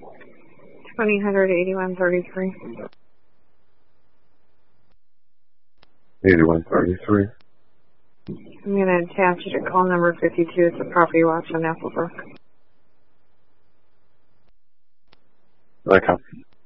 2000 8133. 8133. I'm going to attach it to call number 52. It's a property watch on Applebrook. Okay.